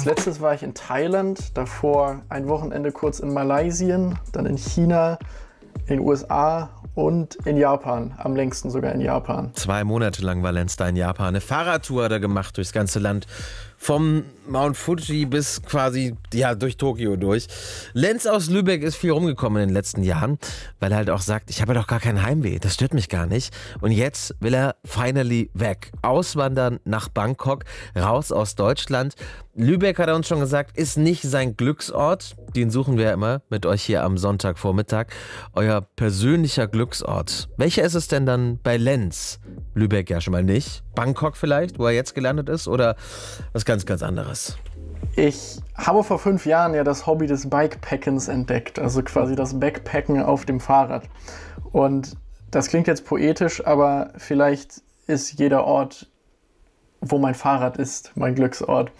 Als letztes war ich in Thailand, davor ein Wochenende kurz in Malaysia, dann in China, in den USA und in Japan, am längsten sogar in Japan. 2 Monate lang war Lenz da in Japan. Eine Fahrradtour hat er gemacht durchs ganze Land. Vom Mount Fuji bis quasi durch Tokio durch. Lenz aus Lübeck ist viel rumgekommen in den letzten Jahren, weil er halt auch sagt, ich habe ja doch gar kein Heimweh, das stört mich gar nicht. Und jetzt will er finally weg. Auswandern nach Bangkok, raus aus Deutschland. Lübeck, hat er uns schon gesagt, ist nicht sein Glücksort. Den suchen wir ja immer mit euch hier am Sonntagvormittag. Euer persönlicher Glücksort. Welcher ist es denn dann bei Lenz? Lübeck ja schon mal nicht. Bangkok vielleicht, wo er jetzt gelandet ist, oder was ganz, ganz anderes? Ich habe vor 5 Jahren ja das Hobby des Bikepackens entdeckt, also quasi das Backpacken auf dem Fahrrad. Und das klingt jetzt poetisch, aber vielleicht ist jeder Ort, wo mein Fahrrad ist, mein Glücksort.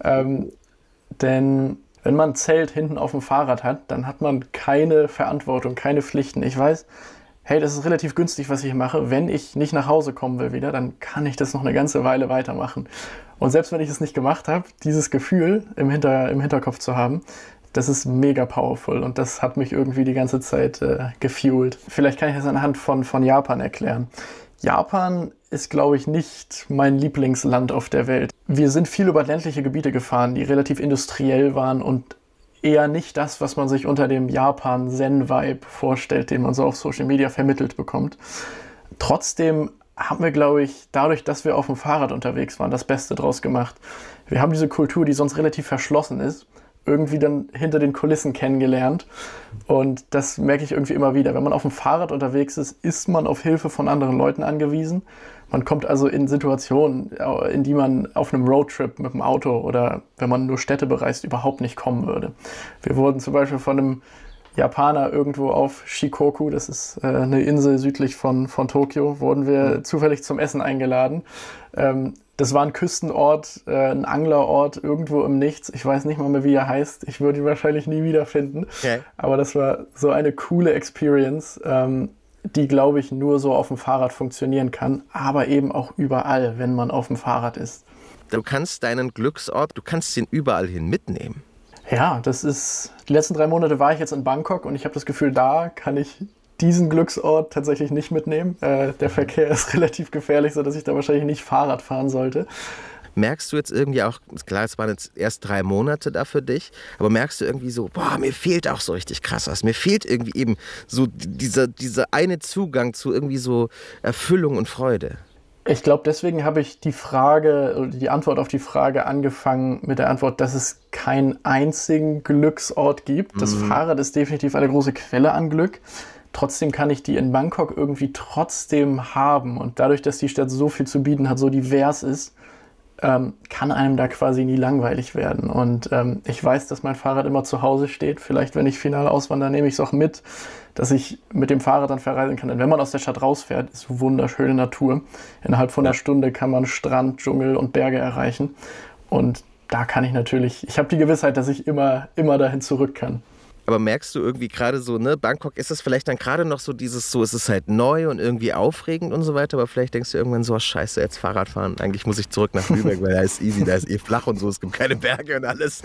Denn wenn man ein Zelt hinten auf dem Fahrrad hat, dann hat man keine Verantwortung, keine Pflichten. Ich weiß, hey, das ist relativ günstig, was ich hier mache. Wenn ich nicht nach Hause kommen will wieder, dann kann ich das noch eine ganze Weile weitermachen. Und selbst wenn ich es nicht gemacht habe, dieses Gefühl im Hinterkopf zu haben, das ist mega powerful und das hat mich irgendwie die ganze Zeit gefuelt. Vielleicht kann ich das anhand von Japan erklären. Japan ist, glaube ich, nicht mein Lieblingsland auf der Welt. Wir sind viel über ländliche Gebiete gefahren, die relativ industriell waren und eher nicht das, was man sich unter dem Japan-Zen-Vibe vorstellt, den man so auf Social Media vermittelt bekommt. Trotzdem haben wir, glaube ich, dadurch, dass wir auf dem Fahrrad unterwegs waren, das Beste draus gemacht. Wir haben diese Kultur, die sonst relativ verschlossen ist, irgendwie dann hinter den Kulissen kennengelernt. Und das merke ich irgendwie immer wieder. Wenn man auf dem Fahrrad unterwegs ist man auf Hilfe von anderen Leuten angewiesen. Man kommt also in Situationen, in die man auf einem Roadtrip mit dem Auto oder wenn man nur Städte bereist, überhaupt nicht kommen würde. Wir wurden zum Beispiel von einem Japaner irgendwo auf Shikoku, das ist eine Insel südlich von Tokio, wurden wir zufällig zum Essen eingeladen. Das war ein Küstenort, ein Anglerort irgendwo im Nichts. Ich weiß nicht mal mehr, wie er heißt. Ich würde ihn wahrscheinlich nie wiederfinden. Okay. Aber das war so eine coole Experience, die, glaube ich, nur so auf dem Fahrrad funktionieren kann, aber eben auch überall, wenn man auf dem Fahrrad ist. Du kannst deinen Glücksort, du kannst ihn überall hin mitnehmen. Ja, das ist, die letzten 3 Monate war ich jetzt in Bangkok und ich habe das Gefühl, da kann ich diesen Glücksort tatsächlich nicht mitnehmen. Der Verkehr ist relativ gefährlich, sodass ich da wahrscheinlich nicht Fahrrad fahren sollte. Merkst du jetzt irgendwie auch, klar, es waren jetzt erst 3 Monate da für dich, aber merkst du irgendwie so, mir fehlt auch so richtig krass was. Mir fehlt irgendwie eben so dieser eine Zugang zu irgendwie so Erfüllung und Freude. Ich glaube, deswegen habe ich die Antwort auf die Frage angefangen mit der Antwort, dass es keinen einzigen Glücksort gibt. Das Fahrrad ist definitiv eine große Quelle an Glück. Trotzdem kann ich die in Bangkok irgendwie trotzdem haben. Und dadurch, dass die Stadt so viel zu bieten hat, so divers ist, kann einem da quasi nie langweilig werden. Und ich weiß, dass mein Fahrrad immer zu Hause steht. Vielleicht, wenn ich final auswandere, nehme ich es auch mit, dass ich mit dem Fahrrad dann verreisen kann. Denn wenn man aus der Stadt rausfährt, ist wunderschöne Natur. Innerhalb von einer Stunde kann man Strand, Dschungel und Berge erreichen. Und da kann ich natürlich, ich habe die Gewissheit, dass ich immer dahin zurück kann. Aber merkst du irgendwie gerade so, Bangkok ist es vielleicht dann gerade noch so dieses, so es ist halt neu und irgendwie aufregend und so weiter, aber vielleicht denkst du irgendwann so, scheiße, jetzt Fahrradfahren, eigentlich muss ich zurück nach Lübeck, weil da ist easy, da ist flach und so, es gibt keine Berge und alles.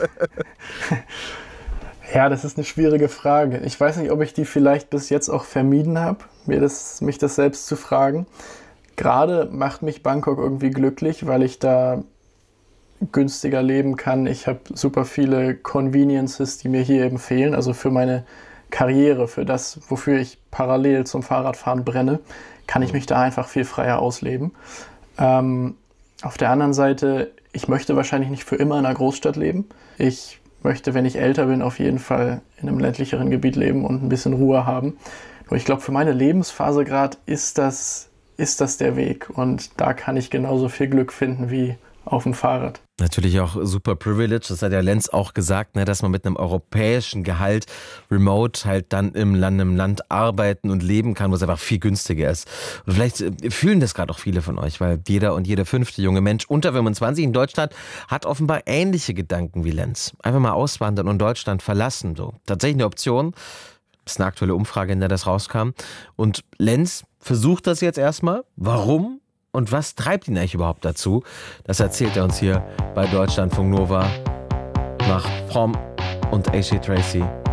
Ja, das ist eine schwierige Frage. Ich weiß nicht, ob ich die vielleicht bis jetzt auch vermieden habe, mich das selbst zu fragen. Gerade macht mich Bangkok irgendwie glücklich, weil ich da günstiger leben kann. Ich habe super viele Conveniences, die mir hier eben fehlen. Also für meine Karriere, für das, wofür ich parallel zum Fahrradfahren brenne, kann ich mich da einfach viel freier ausleben. Auf der anderen Seite, ich möchte wahrscheinlich nicht für immer in einer Großstadt leben. Ich möchte, wenn ich älter bin, auf jeden Fall in einem ländlicheren Gebiet leben und ein bisschen Ruhe haben. Nur ich glaube, für meine Lebensphase gerade ist das der Weg. Und da kann ich genauso viel Glück finden wie auf dem Fahrrad. Natürlich auch super privilege, das hat ja Lenz auch gesagt, dass man mit einem europäischen Gehalt remote halt dann im Land arbeiten und leben kann, wo es einfach viel günstiger ist. Und vielleicht fühlen das gerade auch viele von euch, weil jeder und jede 5. junge Mensch unter 25 in Deutschland hat offenbar ähnliche Gedanken wie Lenz. Einfach mal auswandern und Deutschland verlassen. So. Tatsächlich eine Option. Das ist eine aktuelle Umfrage, in der das rauskam. Und Lenz versucht das jetzt erstmal. Warum? Und was treibt ihn eigentlich überhaupt dazu? Das erzählt er uns hier bei Deutschlandfunk Nova nach Prom und AC Tracy.